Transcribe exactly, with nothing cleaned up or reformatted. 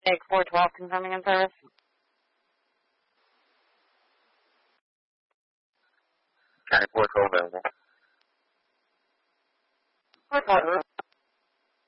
Egg four twelve confirming in service. County four twelve available. four twelve.